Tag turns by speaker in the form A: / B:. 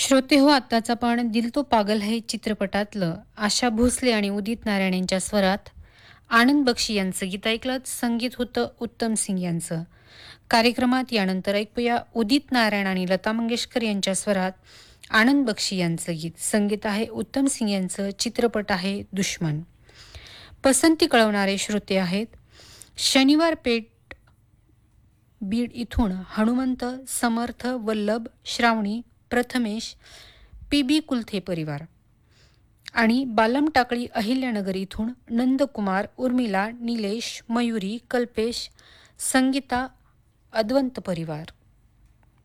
A: श्रोते हो, आत्ताच आपण दिल तो पागल है चित्रपटातलं आशा भोसले आणि उदित नारायण यांच्या स्वरात आनंद बक्षी यांचं गीत ऐकलं. संगीत होतं उत्तम सिंग यांचं. कार्यक्रमात यानंतर ऐकूया उदित नारायण आणि लता मंगेशकर यांच्या स्वरात आनंद बक्षी यांचं गीत. संगीत आहे उत्तम सिंग यांचं. चित्रपट आहे दुश्मन. पसंती कळवणारे श्रोते आहेत शनिवार पेठ बीड इथून हनुमंत, समर्थ, वल्लभ, श्रावणी, प्रथमेश, पी बी कुलथे परिवार आणि बालम टाकळी अहिल्यानगर इथून नंदकुमार, उर्मिला, निलेश, मयुरी, कल्पेश, संगीता, अद्वंत परिवार.